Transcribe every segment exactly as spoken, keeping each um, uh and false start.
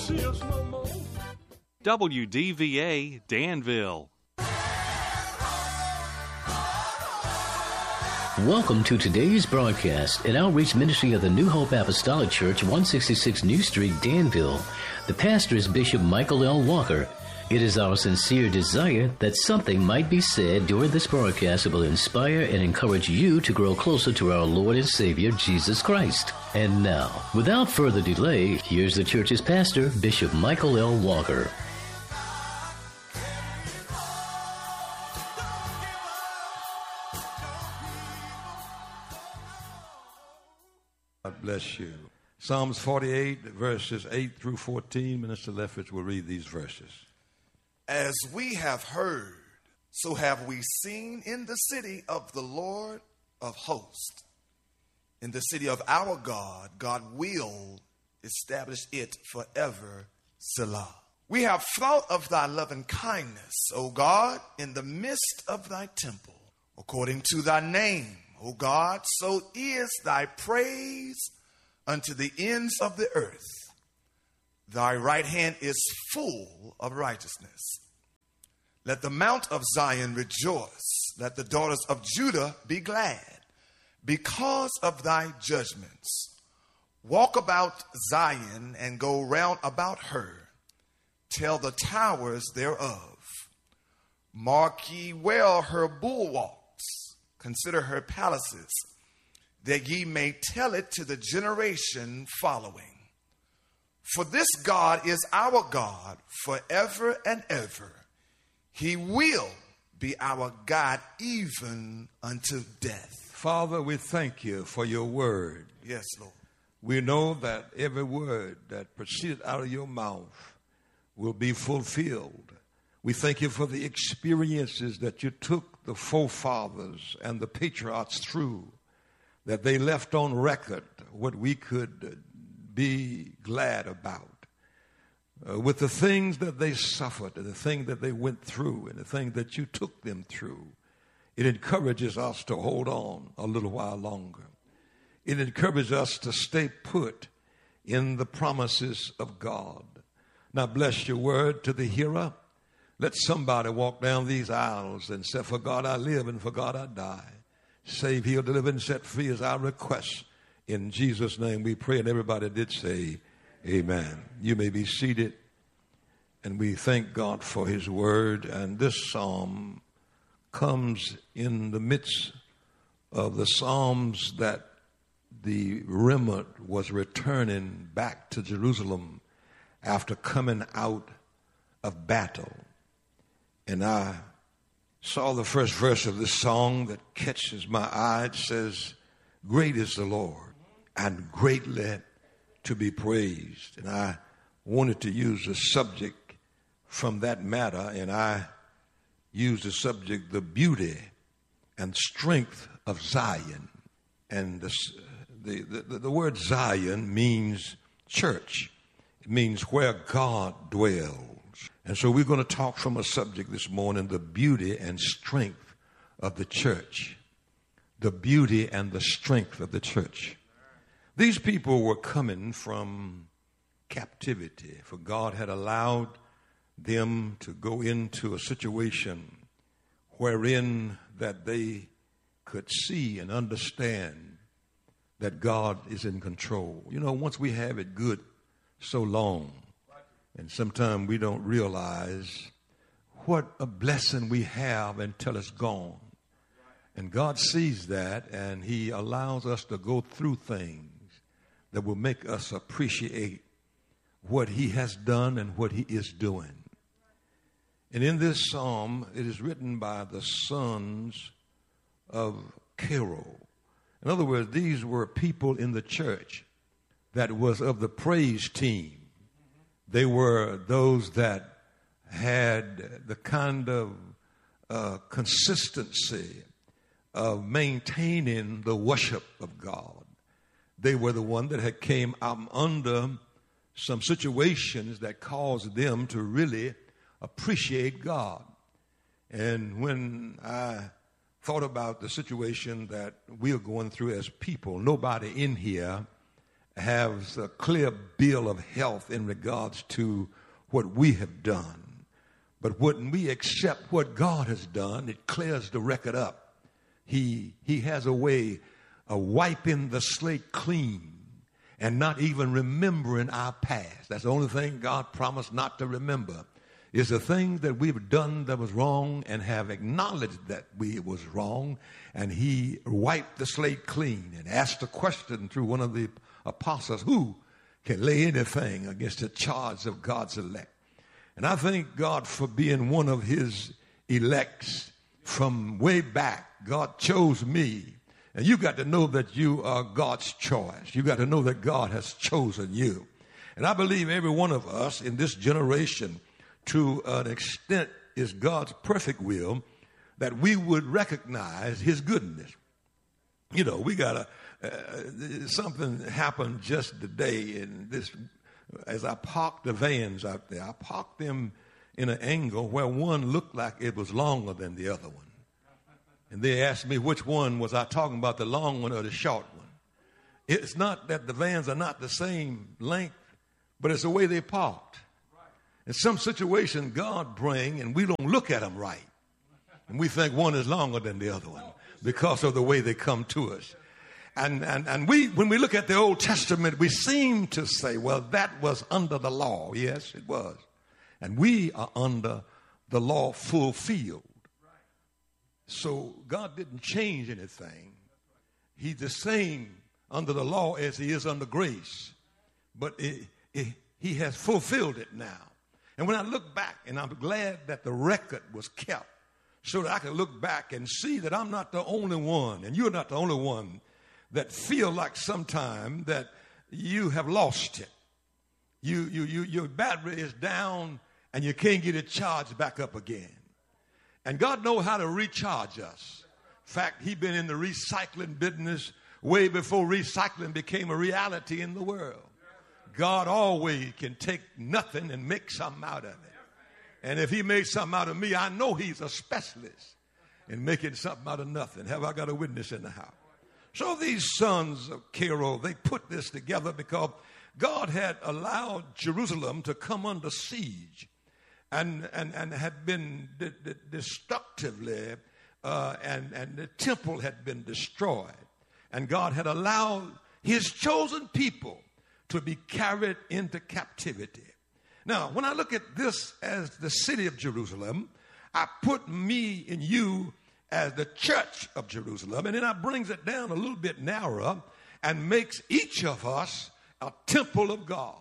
see us no more. W D V A Danville. Welcome to today's broadcast, an outreach ministry of the New Hope Apostolic Church, one sixty-six New Street, Danville. The pastor is Bishop Michael L. Walker. It is our sincere desire that something might be said during this broadcast that will inspire and encourage you to grow closer to our Lord and Savior, Jesus Christ. And now, without further delay, here's the church's pastor, Bishop Michael L. Walker. God bless you. Psalms forty-eight, verses eight through fourteen. Minister Leffridge will read these verses. As we have heard, so have we seen in the city of the Lord of hosts. In the city of our God, God will establish it forever. Selah. We have thought of thy loving kindness, O God, in the midst of thy temple. According to thy name, O God, so is thy praise unto the ends of the earth. Thy right hand is full of righteousness. Let the mount of Zion rejoice. Let the daughters of Judah be glad because of thy judgments. Walk about Zion and go round about her. Tell the towers thereof. Mark ye well her bulwarks. Consider her palaces, that ye may tell it to the generation following. For this God is our God forever and ever. He will be our God even unto death. Father, we thank you for your word. Yes, Lord. We know that every word that proceeded out of your mouth will be fulfilled. We thank you for the experiences that you took the forefathers and the patriarchs through, that they left on record what we could be glad about. Uh, with the things that they suffered and the things that they went through and the things that you took them through, it encourages us to hold on a little while longer. It encourages us to stay put in the promises of God. Now bless your word to the hearer. Let somebody walk down these aisles and say, for God I live and for God I die. Save, heal, deliver, and set free is our request. In Jesus' name we pray, and everybody did say amen. You may be seated, and we thank God for his word. And this psalm comes in the midst of the psalms that the remnant was returning back to Jerusalem after coming out of battle. And I saw the first verse of this song that catches my eye. It says, great is the Lord and greatly to be praised. And I wanted to use a subject from that matter, and I used the subject, the beauty and strength of Zion. And the, the, the, the word Zion means church. It means where God dwells. And so we're going to talk from a subject this morning, the beauty and strength of the church. The beauty and the strength of the church. These people were coming from captivity, for God had allowed them to go into a situation wherein that they could see and understand that God is in control. You know, once we have it good so long, and sometimes we don't realize what a blessing we have until it's gone. And God sees that, and he allows us to go through things that will make us appreciate what he has done and what he is doing. And in this psalm, it is written by the sons of Carol. In other words, these were people in the church that was of the praise team. They were those that had the kind of uh, consistency of maintaining the worship of God. They were the one that had came out under some situations that caused them to really appreciate God. And when I thought about the situation that we are going through as people, nobody in here has a clear bill of health in regards to what we have done. But when we accept what God has done, it clears the record up. He, he has a way of wiping the slate clean and not even remembering our past. That's the only thing God promised not to remember, is the things that we've done that was wrong and have acknowledged that we was wrong. And he wiped the slate clean and asked a question through one of the apostles, who can lay anything against the charge of God's elect? And I thank God for being one of his elects from way back. God chose me. And you got to know that you are God's choice. You got to know that God has chosen you. And I believe every one of us in this generation, to an extent, is God's perfect will that we would recognize his goodness. You know, we got to, uh, something happened just today in this, as I parked the vans out there, I parked them in an angle where one looked like it was longer than the other one. And they asked me which one was I talking about, the long one or the short one. It's not that the vans are not the same length, but it's the way they parked. In some situation, God bring, and we don't look at them right. And we think one is longer than the other one because of the way they come to us. And, and, and we, when we look at the Old Testament, we seem to say, well, that was under the law. Yes, it was. And we are under the law fulfilled. So God didn't change anything. He's the same under the law as he is under grace. But it, it, he has fulfilled it now. And when I look back, and I'm glad that the record was kept so that I can look back and see that I'm not the only one, and you're not the only one that feel like sometime that you have lost it. You, you, you, your battery is down and you can't get it charged back up again. And God knows how to recharge us. In fact, he's been in the recycling business way before recycling became a reality in the world. God always can take nothing and make something out of it. And if he makes something out of me, I know he's a specialist in making something out of nothing. Have I got a witness in the house? So these sons of Cairo, they put this together because God had allowed Jerusalem to come under siege and, and, and had been de- de- destructively, uh, and, and the temple had been destroyed. And God had allowed his chosen people to be carried into captivity. Now, when I look at this as the city of Jerusalem, I put me and you as the church of Jerusalem, and then I brings it down a little bit narrower and makes each of us a temple of God.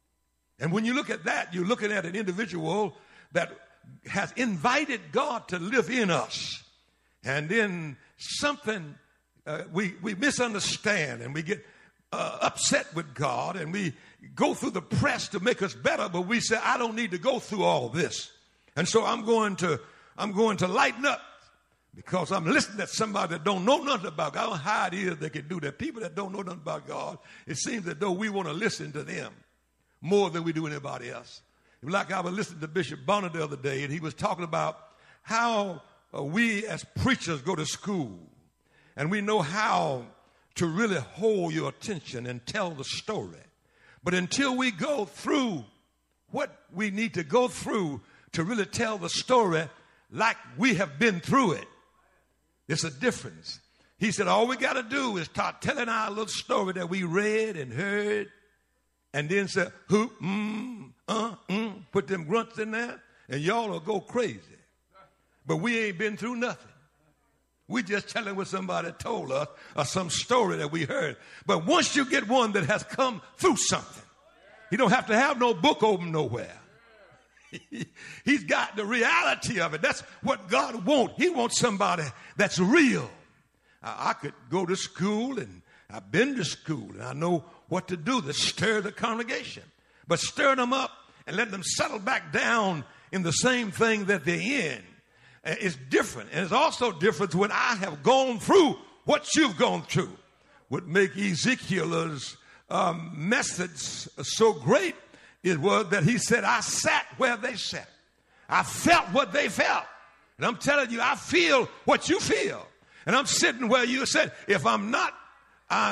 And when you look at that, you're looking at an individual that has invited God to live in us. And then something uh, we, we misunderstand, and we get uh, upset with God, and we go through the press to make us better, but we say, I don't need to go through all this. And so I'm going to, I'm going to lighten up because I'm listening to somebody that don't know nothing about God. I don't know how it is they can do that. People that don't know nothing about God, it seems as though we want to listen to them more than we do anybody else. Like I was listening to Bishop Bonner the other day, and he was talking about how uh, we as preachers go to school, and we know how to really hold your attention and tell the story. But until we go through what we need to go through to really tell the story like we have been through it, it's a difference. He said, all we got to do is start telling our little story that we read and heard, and then say, who, mm, uh, mm, put them grunts in there, and y'all will go crazy. But we ain't been through nothing. We just telling what somebody told us or some story that we heard. But once you get one that has come through something, you don't have to have no book open nowhere. He's got the reality of it. That's what God wants. He wants somebody that's real. I, I could go to school, and I've been to school, and I know what to do to stir the congregation. But stir them up and let them settle back down in the same thing that they're in. It's different. And it's also different when I have gone through what you've gone through. What make Ezekiel's um, message so great is was that he said, I sat where they sat. I felt what they felt. And I'm telling you, I feel what you feel. And I'm sitting where you said, if I'm not, I'm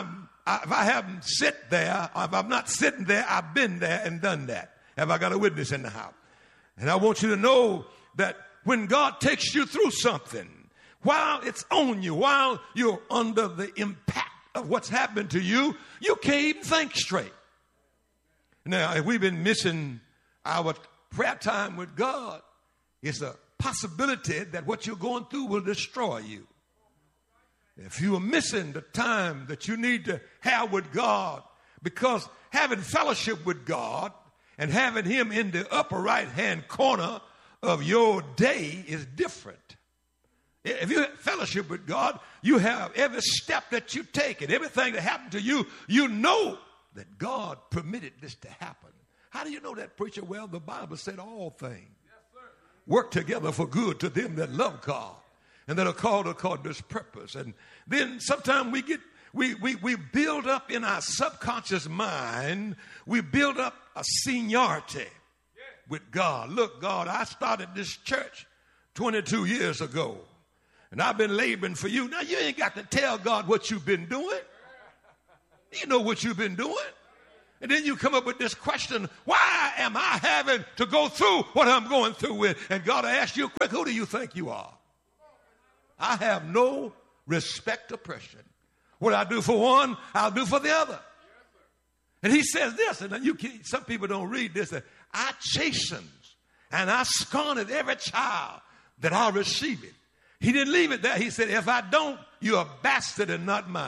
I, if I haven't sit there, or if I'm not sitting there, I've been there and done that. Have I got a witness in the house? And I want you to know that when God takes you through something, while it's on you, while you're under the impact of what's happened to you, you can't even think straight. Now, if we've been missing our prayer time with God, it's a possibility that what you're going through will destroy you. If you are missing the time that you need to have with God, because having fellowship with God and having him in the upper right-hand corner of your day is different. If you have fellowship with God, you have every step that you take and everything that happened to you, you know that God permitted this to happen. How do you know that, preacher? Well, the Bible said all things work together for good to them that love God and that are called according to his purpose. And then sometimes we get, we, we, we build up in our subconscious mind, we build up a seniority with God. Look, God, I started this church twenty-two years ago, and I've been laboring for you. Now, you ain't got to tell God what you've been doing. You know what you've been doing. And then you come up with this question, why am I having to go through what I'm going through with? And God asks you quick, who do you think you are? I have no respect or person. What I do for one, I'll do for the other. And he says this, and you can't, some people don't read this, that I chastened and I scorned every child that I receive it. He didn't leave it there. He said, if I don't, you're a bastard and not mine.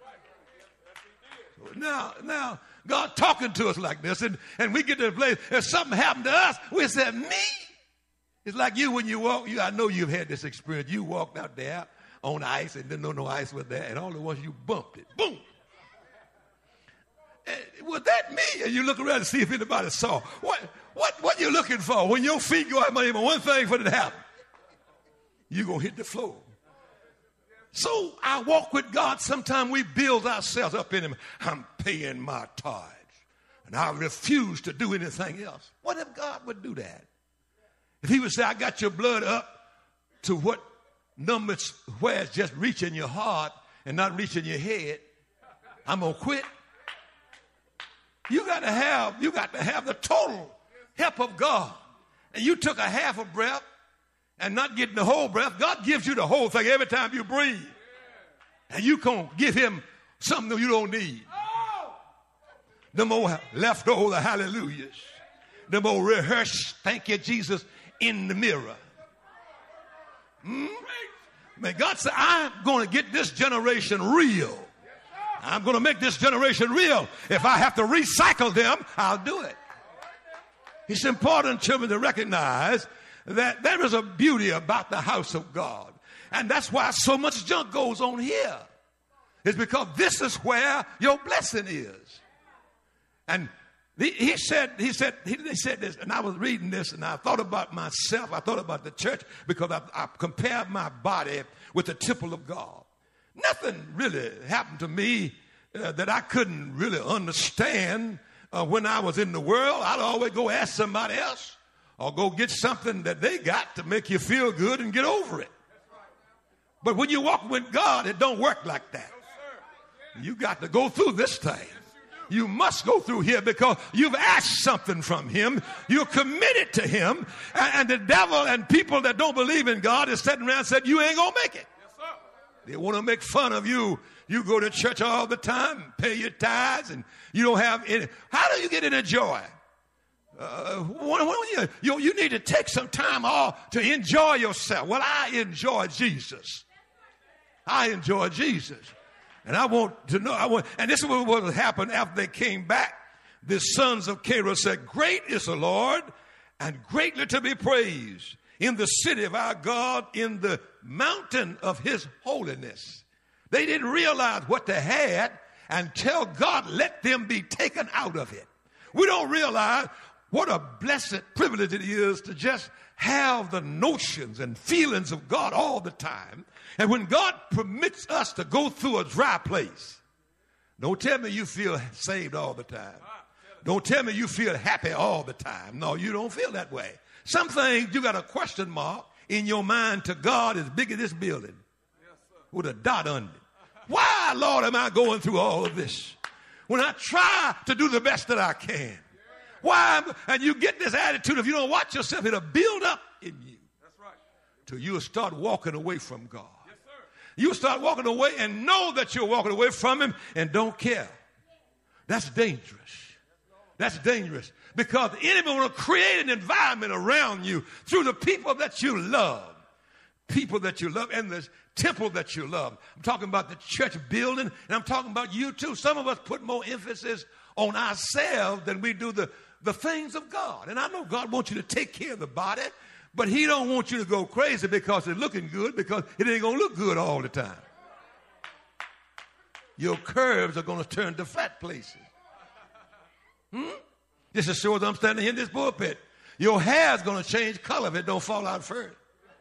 So now, now, God talking to us like this, and, and we get to the place, if something happened to us, we said, me? It's like you when you walk, you, I know you've had this experience. You walked out there on ice and didn't know no ice was there, and all at once you bumped it. Boom. And, was that me? And you look around to see if anybody saw. What what what you looking for? When your feet go out, even one thing for it to happen, you're going to hit the floor. So I walk with God. Sometimes we build ourselves up in him. I'm paying my tithes, and I refuse to do anything else. What if God would do that? If he would say, I got your blood up to what numbers where it's just reaching your heart and not reaching your head, I'm going to quit. You got to have, you got to have the total help of God. And you took a half a breath and not getting the whole breath. God gives you the whole thing every time you breathe. And you can give him something you don't need. The more leftover hallelujahs. The more rehearsed, thank you, Jesus, in the mirror. Hmm? May God say, I'm going to get this generation real. I'm going to make this generation real. If I have to recycle them, I'll do it. It's important, children, to recognize that there is a beauty about the house of God. And that's why so much junk goes on here. It's because this is where your blessing is. And he, he said, he said, he, they said this, and I was reading this, and I thought about myself. I thought about the church because I, I compared my body with the temple of God. Nothing really happened to me uh, that I couldn't really understand uh, when I was in the world. I'd always go ask somebody else or go get something that they got to make you feel good and get over it. But when you walk with God, it don't work like that. You got to go through this thing. You must go through here because you've asked something from him. You're committed to him. And, and the devil and people that don't believe in God is sitting around and said, you ain't going to make it. They want to make fun of you. You go to church all the time, pay your tithes, and you don't have any. How do you get any joy? Uh, when, when you, you, you need to take some time off to enjoy yourself. Well, I enjoy Jesus. I enjoy Jesus. And I want to know, I want, and this is what happened after they came back. The sons of Korah said, great is the Lord and greatly to be praised in the city of our God, in the mountain of his holiness. They didn't realize what they had until God let them be taken out of it. We don't realize what a blessed privilege it is to just have the notions and feelings of God all the time. And when God permits us to go through a dry place, don't tell me you feel saved all the time. Don't tell me you feel happy all the time. No, you don't feel that way. Some things you got a question mark in your mind to God as big as this building with a dot under it. Why, Lord, am I going through all of this when I try to do the best that I can? Why? And you get this attitude, if you don't watch yourself, it'll build up in you. That's right. Till you'll start walking away from God. Yes, sir. You'll start walking away and know that you're walking away from him and don't care. That's dangerous. That's dangerous. Because the enemy will create an environment around you through the people that you love. People that you love and the temple that you love. I'm talking about the church building, and I'm talking about you too. Some of us put more emphasis on ourselves than we do the, the things of God. And I know God wants you to take care of the body, but he don't want you to go crazy because it's looking good, because it ain't going to look good all the time. Your curves are going to turn to flat places. Hmm? This is sure as I'm standing here in this pulpit. Your hair's going to change color if it don't fall out first.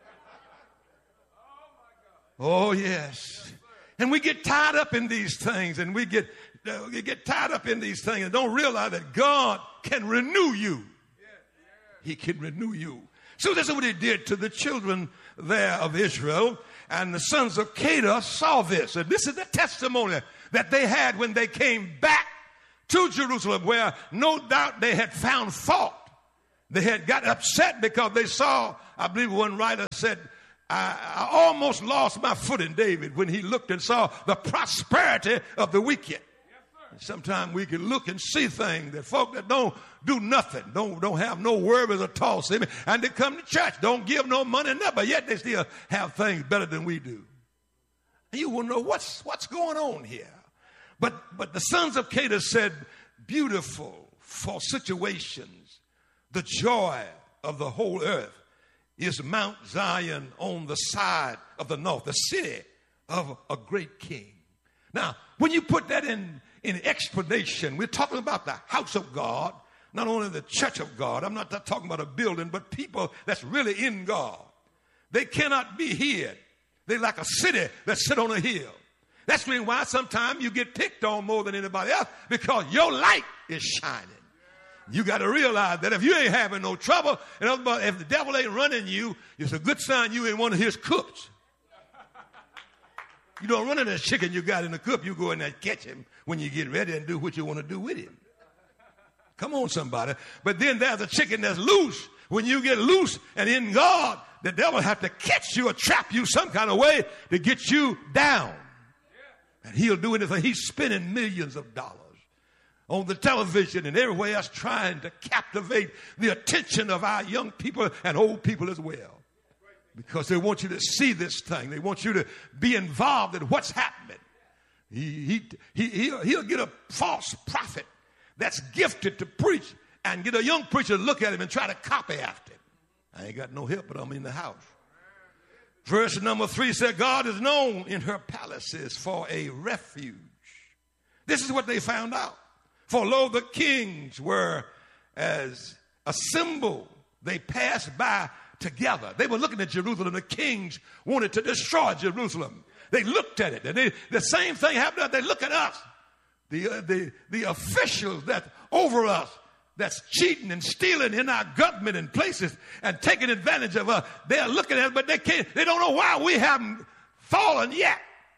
Oh, yes. And we get tied up in these things, and we get, uh, we get tied up in these things and don't realize that God can renew you. He can renew you. So this is what he did to the children there of Israel. And the sons of Kedar saw this. And this is the testimony that they had when they came back to Jerusalem, where no doubt they had found fault. They had got upset because they saw, I believe one writer said, I, I almost lost my footing, David, when he looked and saw the prosperity of the wicked. Yes, sometimes we can look and see things that folk that don't do nothing, don't, don't have no worries at all, see me, and they come to church, don't give no money, nothing, but yet they still have things better than we do. And you will know what's, what's going on here. But, but the sons of Kedar said, beautiful for situations, the joy of the whole earth is Mount Zion on the side of the north, the city of a great king. Now, when you put that in, in explanation, we're talking about the house of God, not only the church of God. I'm not talking about a building, but people that's really in God. They cannot be hid. They're like a city that sit on a hill. That's the reason why sometimes you get picked on more than anybody else, because your light is shining. You got to realize that if you ain't having no trouble, and if the devil ain't running you, it's a good sign you ain't one of his cooks. You don't run in that chicken you got in the cook. You go in there and catch him when you get ready and do what you want to do with him. Come on, somebody. But then there's a chicken that's loose. When you get loose and in God, the devil have to catch you or trap you some kind of way to get you down. And he'll do anything. He's spending millions of dollars on the television and everywhere else trying to captivate the attention of our young people and old people as well. Because they want you to see this thing. They want you to be involved in what's happening. He, he, he, he'll, he'll get a false prophet that's gifted to preach and get a young preacher to look at him and try to copy after him. I ain't got no help, but I'm in the house. Verse number three said, God is known in her palaces for a refuge. This is what they found out. For lo, the kings were as a symbol. They passed by together. They were looking at Jerusalem. The kings wanted to destroy Jerusalem. They looked at it. And they, the same thing happened. They look at us. The, uh, the, the officials that over us, that's cheating and stealing in our government and places and taking advantage of us. They're looking at us, but they can't. They don't know why we haven't fallen yet.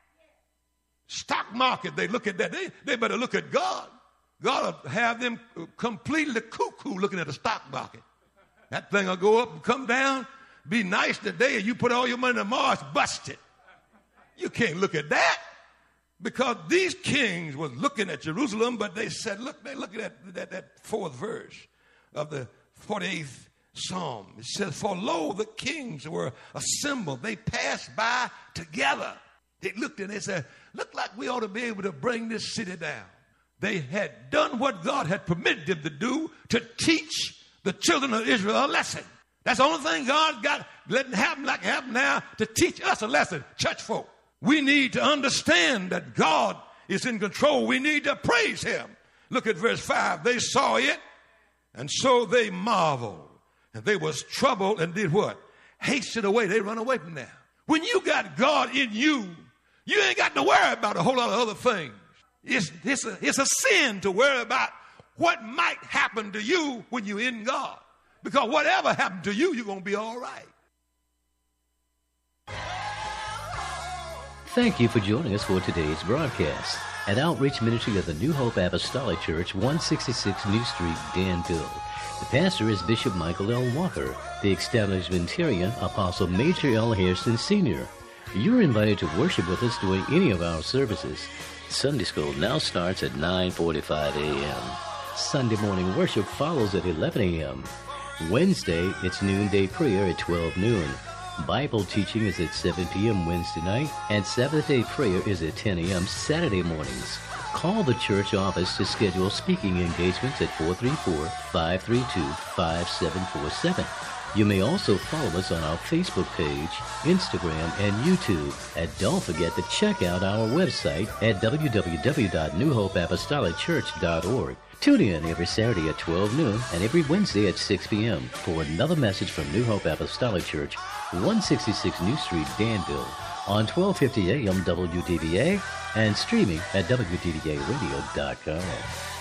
Stock market, they look at that. They, they better look at God. God will have them completely cuckoo looking at the stock market. That thing will go up and come down, be nice today, and you put all your money tomorrow, it's busted. You can't look at that. Because these kings was looking at Jerusalem, but they said, look, they're looking at that, that fourth verse of the forty-eighth Psalm. It says, for lo, the kings were assembled. They passed by together. They looked and they said, look like we ought to be able to bring this city down. They had done what God had permitted them to do to teach the children of Israel a lesson. That's the only thing God got letting happen like it happened now, to teach us a lesson, church folk. We need to understand that God is in control. We need to praise him. Look at verse five. They saw it, and so they marveled. And they was troubled and did what? Hasted away. They run away from there. When you got God in you, you ain't got to worry about a whole lot of other things. It's, it's, a, it's a sin to worry about what might happen to you when you're in God. Because whatever happened to you, you're going to be all right. Thank you for joining us for today's broadcast. An outreach ministry of the New Hope Apostolic Church, one sixty-six New Street, Danville. The pastor is Bishop Michael L. Walker. The establishmentarian, Apostle Major L. Hairston Senior You're invited to worship with us during any of our services. Sunday school now starts at nine forty-five a.m. Sunday morning worship follows at eleven a.m. Wednesday, it's noonday prayer at twelve noon. Bible teaching is at seven p.m. Wednesday night, and Seventh-day prayer is at ten a.m. Saturday mornings. Call the church office to schedule speaking engagements at four three four, five three two, five seven four seven. You may also follow us on our Facebook page, Instagram, and YouTube. And don't forget to check out our website at w w w dot new hope apostolic church dot org. Tune in every Saturday at twelve noon and every Wednesday at six p.m. for another message from New Hope Apostolic Church, one sixty-six New Street, Danville, on twelve fifty a.m. W D V A and streaming at w d v a radio dot com.